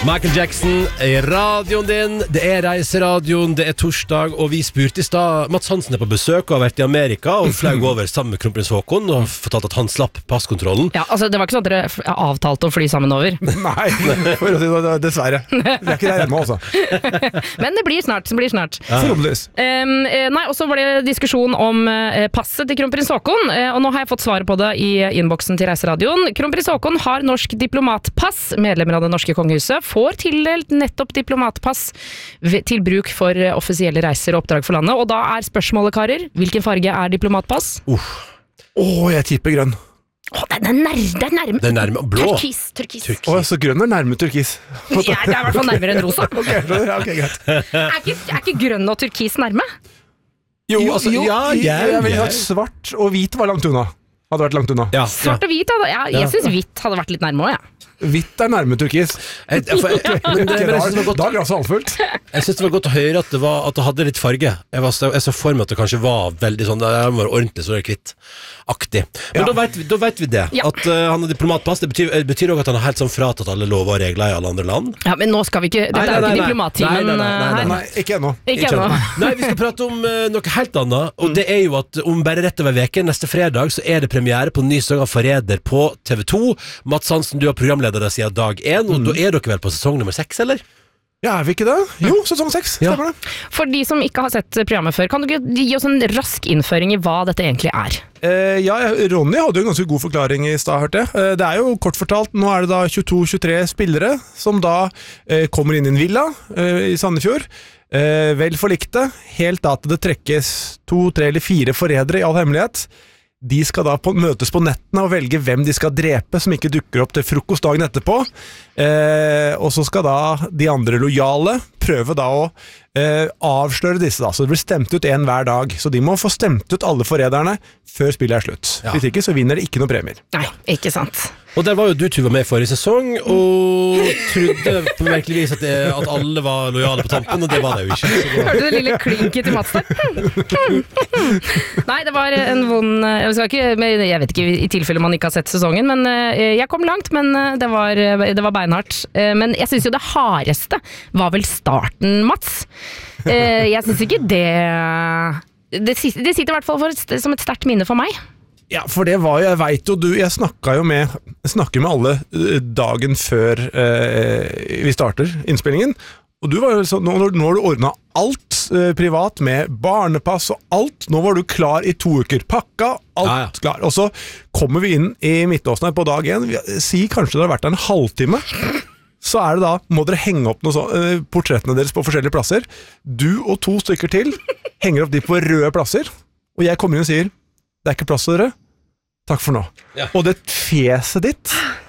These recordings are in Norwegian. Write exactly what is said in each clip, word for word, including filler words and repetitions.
Michael Jackson i radioen din. Det er reiseradioen, det er torsdag, og vi spurte i stad. Mats Hansen er på besøk og har vært i Amerika og fløy over sammen med kronprins Haakon og fortalt at han slapp passkontrollen. Ja, altså det var ikke sånn at dere avtalte å fly sammen over. Nei, for å si det, dessverre. Det er ikke der hjemme også. Men det blir snart, det blir snart. Ja. Forhåpentligvis. Um, nei, og så var det diskusjon om uh, passet til kronprins Haakon, uh, og nå har jeg fått svaret på det i innboksen til reiseradioen. Kronprins Haakon har norsk diplomatpass. Medlemmer av det norske kongehuset får tildelt nettopp diplomatpass til bruk for offisielle reiser og oppdrag for landet. Og da er spørsmålet, karer, hvilken farge er diplomatpass? Åh, uh. oh, jeg tipper grønn. Åh, det er nærme, det er nærme. Det er nærme, blå. Turkis, turkis. Åh, oh, så grønn er nærme turkis. Ja, det er i hvert fall nærmere enn rosa. Ok, ja, ok, greit. Er ikke, er ikke grønn og turkis nærme? Jo, altså, jo, ja, jeg, jeg ville hatt svart og hvit var langt unna. Hadde vært langt unna. Ja, svart og hvit, hadde, ja, jeg synes hvit hadde vært litt nærme også, ja. Hvitt er nærme turkis. Jeg, for, jeg, men det, men jeg synes det var godt, da er glasset halvfullt. Jeg synes det var godt å høre at det, var, at det hadde litt farge. Jeg, var, jeg så for meg at det kanskje var veldig sånn, det var ordentlig så det er kvitt-aktig. Men ja. da, vet vi, da vet vi det, ja. At uh, han har diplomatpass. Det betyr, det betyr også at han har helt sånn fratatt alle lover og regler i alle andre land. Ja, men nå skal vi ikke, dette nei, nei, er jo ikke diplomattimen nei, nei, nei, nei, nei, nei, ikke ennå. Ikke ennå. Nei, vi skal prate om uh, noe helt annet, og det er jo at om bare rett over veken, neste fredag, så er det premiere på ny sesong av Forræder på T V to. Mats Hansen, du er programleder der siden dag én, og mm. da er dere vel på sesong nummer seks, eller? Ja, er vi ikke det? Jo, sesong seks, ja. Stemmer det. For de som ikke har sett programmet før, kan du ikke gi oss en rask innføring i hva dette egentlig er? Eh, ja, Ronny hadde jo en ganske god forklaring i stad, hørte jeg. Eh, det er jo kort fortalt, nå er det da tjueto tjuetre spillere som da eh, kommer inn i en villa eh, i Sandefjord. Eh, vel forlikte, helt da til det trekkes to, tre eller fire forrædere i all hemmelighet. De skal da på, møtes på nettene og velge hvem de skal drepe som ikke dukker opp til frokost dagen etterpå. Eh, og så skal da de andre lojale prøve da å eh, avsløre disse da. Så det blir stemt ut en hver dag. Så de må få stemt ut alle forræderne før spillet er slutt. Ja. Hvis ikke så vinner de ikke noe premier. Nei, ikke sant. Og der var jo du Tuva med i forrige sesong, og trodde på virkelig vis at, det, at alle var lojale på tampen, og det var det jo ikke. Hørte du det lille klinket til Mats der? Nei, det var en vond, jeg, skal ikke, jeg vet ikke i tilfelle man ikke har sett sesongen, men jeg kom langt, men det var, det var beinhardt. Men jeg synes jo det hardeste var vel starten, Mats. Jeg synes ikke det, det, det sitter i hvert fall for, som et sterkt minne for meg. Ja, for det var jo, jeg vet jo du, jeg snakket jo med, jeg snakker med alle dagen før eh, vi starter innspillingen, og du var jo sånn, nå, nå har du ordnet alt eh, privat med barnepass og alt, nå var du klar i to uker, pakka, alt ja, ja. Klar, og så kommer vi inn i Midtåsen her på dag en, si kanskje det har vært en halvtime, så er det da, må dere henge opp noe så, eh, portrettene deres på forskjellige plasser, du og to stykker til henger opp de på røde plasser, og jeg kommer inn og sier, det er ikke plass til dere. Takk for nå. Ja. Og det fjeset ditt.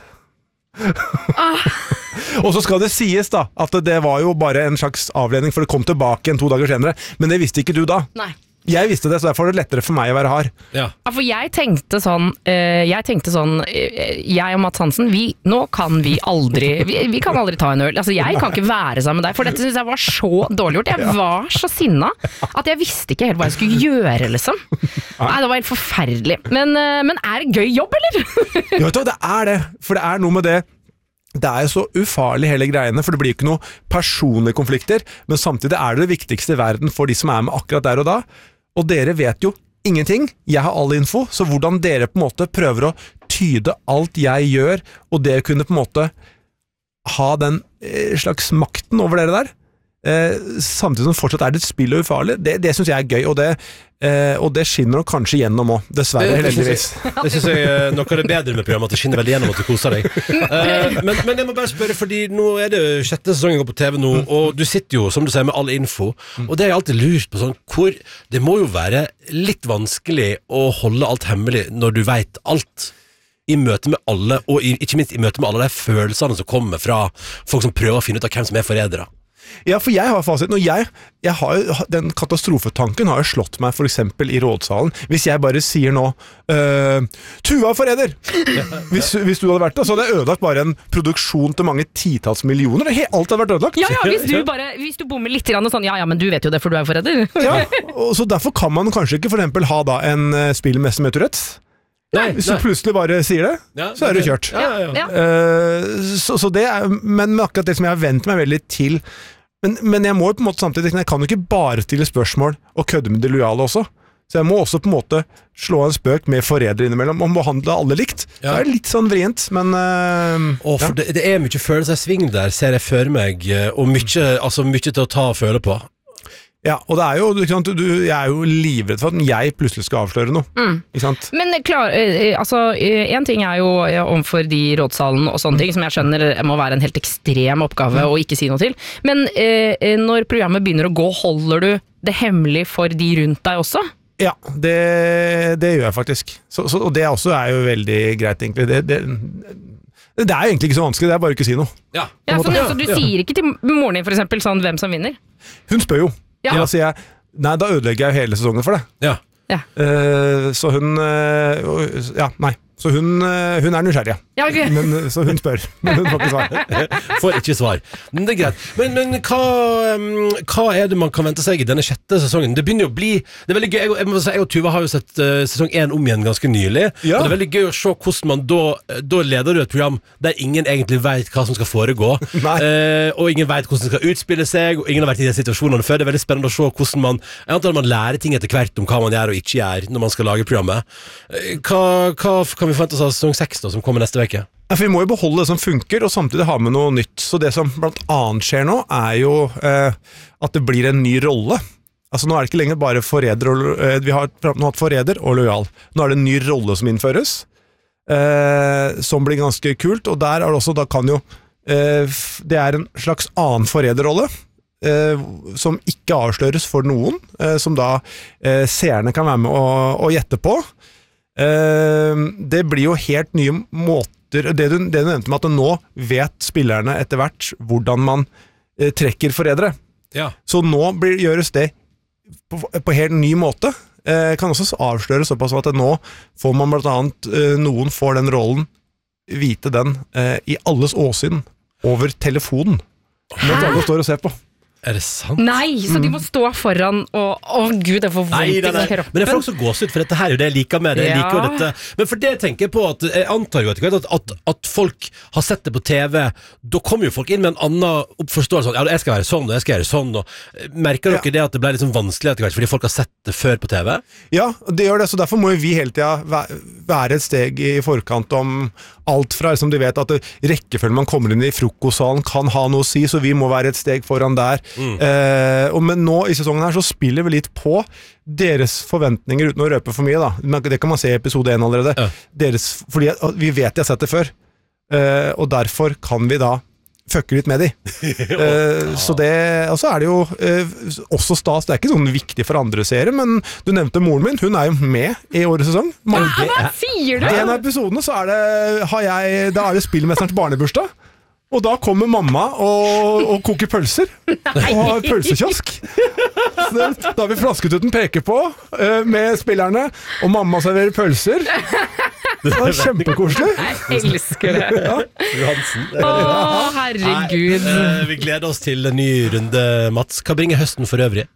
ah. Og så skal det sies da, at det var jo bare en slags avledning, for det kom tilbake en to dager senere. Men det visste ikke du da. Nei. Jeg visste det, så derfor er det lettere for meg å være hard. Ja. Ja, for jeg tenkte sånn, uh, jeg tenkte sånn, uh, jeg og Mats Hansen, vi, nå kan vi aldri, vi, vi kan aldri ta en øl. Altså, jeg kan ikke være sammen med deg, for dette synes jeg var så dårlig gjort. Jeg var så sinna, at jeg visste ikke helt hva jeg skulle gjøre, liksom. Nei, det var helt forferdelig. Men, uh, men er det gøy jobb, eller? Ja, vet du, det er det. For det er noe med det. Det er jo så ufarlig hele greiene, for det blir ikke noe personlige konflikter, men samtidig er det det viktigste i verden for de som er med akkurat der og da. Og dere vet jo ingenting, jeg har all info, så hvordan dere på en måte prøver å tyde alt jeg gjør, og det kunne på en måte ha den eh, slags makten over dere der, eh, samtidig som fortsatt er det et spill og ufarlig, det, det synes jeg er gøy, og det, eh, og det skinner nok kanskje gjennom også, dessverre, heldigvis. Det synes jeg er noe av det bedre med programmet, at det skinner veldig gjennom at du koser deg. Eh, men, men jeg må bare spørre, fordi nå er det sjette sesongen går på T V nå, og du sitter jo, som du sier, med all info, og det har jeg alltid lurt på sånn, hvor det må jo være litt vanskelig å holde alt hemmelig når du vet alt i møte med alle, og i, ikke minst i møte med alle de følelsene som kommer fra folk som prøver å finne ut av hvem som er forrædere. Ja, for jeg har fasiten, og jeg, jeg har jo, den katastrofetanken har jo slått meg for eksempel i rådsalen, hvis jeg bare sier nå uh, Tuva forræder! hvis, hvis du hadde vært det, så hadde jeg ødelagt bare en produksjon til mange titalls millioner, det, alt hadde vært ødelagt. Ja, ja, hvis du bare, hvis du bommer litt grann og sånn, ja, ja, men du vet jo det, for du er forræder. Ja, og så derfor kan man kanskje ikke for eksempel ha da en uh, spillmester med Tourettes. Nei, Hvis du nei. plutselig bare sier det, Ja, så er det ok. kjørt. Ja, ja, ja. Ja. Eh, så, så det er, men akkurat det som jeg har vent meg veldig til men, men jeg må jo på en måte samtidig Jeg kan jo ikke bare stille spørsmål og kødde med det lojale også. Så jeg må også på en måte slå en spøk med forrædere innimellom og behandle alle likt. Ja. Det er litt sånn vrient, men uh, Å, for det, det er mye følelser i sving der, ser jeg for meg, eh, og mye, altså, mye til å ta og føle på. ja, og det er jo, ikke sant, du, jeg er jo livredd for at jeg plutselig skal avsløre noe. Mm. Ikke sant? Men klar, eh, altså, eh, en ting er jo ja, overfor de i rådsalen og sånne ting, som jeg skjønner må være en helt ekstrem oppgave å ikke si noe til. Men eh, når programmet begynner å gå, holder du det hemmelig for de rundt deg også? Ja, det, det gjør jeg faktisk. Så, så, og det også er jo veldig greit, egentlig. Det, det, det er egentlig ikke så vanskelig, det er bare ikke å si noe. Ja. Ja, så, Ja, så du ja. sier ikke til moren din for eksempel sånn hvem som vinner? Hun spør jo. Ja. Da sier jeg, nei, da ødelegger jeg jo hele sesongen for det. Ja. Ja, Eh, så hun eh, Ja, nei. Så hun, eh, hun er nysgjerrig. ja ok. Men, så hun spør, men hun får ikke svar. Får ikke svar. Men det er greit. Men, men hva, um, hva er det man kan vente seg i denne sjette sesongen? Det begynner jo å bli Det er veldig gøy. Jeg, jeg, må si, jeg og Tuva har jo sett uh, sesong én om igjen ganske nylig. Ja. Og det er veldig gøy å se hvordan man da Da leder du et program der ingen egentlig vet hva som skal foregå. Nei. Eh, og ingen vet hvordan det skal utspille seg, og ingen har vært i de situasjonene før. Det er veldig spennende å se hvordan man Jeg antar at man lærer ting etter hvert om hva man gjør og ikke gjør når man skal lage programmet. Eh, Hva, hva kan vi forvente oss av sesong seks, da, som kommer neste uke? Ja, for vi må jo beholde det som funker, og samtidig ha med noe nytt. Så det som blant annet skjer nå, er jo eh, at det blir en ny rolle. Altså Nå er det ikke lenger bare forræder og eh, Vi har nå hatt forræder og lojal. Nå er det en ny rolle som innføres, eh, som blir ganske kult. Og der er det også, da kan jo eh, f- Det er en slags annen forræderrolle. Eh, som ikke avsløres for noen, eh, som da eh, seerne kan være med å, å gjette på. Eh, det blir jo helt nye måter Det du, det du nevnte med at nå vet spillerne etter hvert hvordan man eh, trekker forrædere. Ja. Så nå blir, gjøres det på, på helt ny måte. Eh, kan også avsløre såpass at nå får man blant annet eh, noen får den rollen, vite den eh, i alles åsyn over telefonen. Mens alle står og ser på. Er det sant? Nei, så de må stå foran og Å gud, jeg får Nei, vondt nei, nei. i kroppen. Men jeg får også gåsehud, for dette her er jo det jeg liker med det. Jeg Ja. liker jo dette. Men for det tenker jeg på at Jeg antar jo etter hvert at, at, at folk har sett det på T V. Da kommer jo folk inn med en annen forståelse. Sånn, ja, jeg skal være sånn, og jeg skal gjøre sånn. Og, merker dere Ja. det at det ble litt sånn vanskelig etter hvert, fordi folk har sett det før på T V? Ja, det gjør det, så derfor må jo vi hele tida væ- være et steg i forkant om alt fra, liksom de vet at det- rekkefølgen man kommer inn i frokostsalen kan ha noe å si, så vi må være et steg foran der. Eh, og men nå i sesongen her så spiller vi litt på deres forventninger uten å røpe for mye da. Men det kan man se i episode én allerede. Ja. Deres, fordi vi vet de har sett det før, eh, og derfor kan vi da fucker litt med de. Eh, så det, og så er det jo eh, også stas, det er ikke sånn viktig for andre seere, men du nevnte moren min, hun er jo med i årets sesong. Man, Ja, hva sier du? I en av episodene så er det, har jeg, da er det spillmesterens barnebursdag, og da kommer mamma og, og koker pølser, og har pølsekiosk. Så det, da har vi flasket ut en peker på eh, med spillerne, og mamma serverer pølser. Det er kjempekoselig. Jeg elsker det. Johansen. Å, herregud. Nei, eh, vi gleder oss til en ny runde, Mats. Hva bringer høsten for øvrig?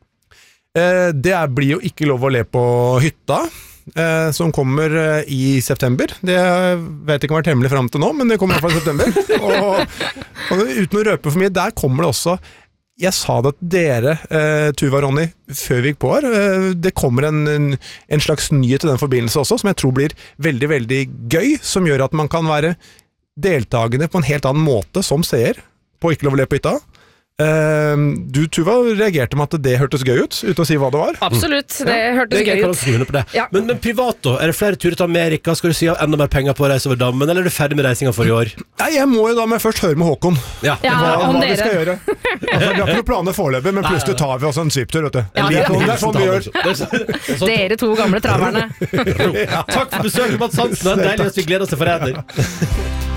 Eh, det er, blir jo ikke lov å le på hytta, eh, som kommer eh, i september. Det vet ikke om det har vært hemmelig frem til nå, men det kommer i hvert fall i september. Og, og uten å røpe for mye, der kommer det også Jeg sa det at dere, eh, Tuva og Ronny, før vi gikk på her, eh, det kommer en, en, en slags nyhet i den forbindelse også, som jeg tror blir veldig, veldig gøy, som gjør at man kan være deltagende på en helt annen måte som seer på Ikke lov å le på hytta. Uh, du, Tuva, reagerte med at det hørtes gøy ut, uten å si hva det var. Absolutt, det hørtes Jeg, jeg gøy kan ut. også skrive under på det. Ja. Men, men privat da? Er det flere turer til Amerika? Skal du si enda mer penger på å reise over dammen, eller er du ferdig med reisinga for i år? Nei, jeg må jo da men først høre med Håkon Ja. Ja, hva, om hva vi dere. skal gjøre. Altså, vi har ikke noen planer foreløpig, men plutselig tar vi oss en svipptur, vet du. Ja, det, er ja. sånn, det er sånn vi gjør. Det er så- det er sånn- Dere to gamle traverne. Takk for besøket, Mats Hansen. Det er deilig at vi gleder oss til Forræder.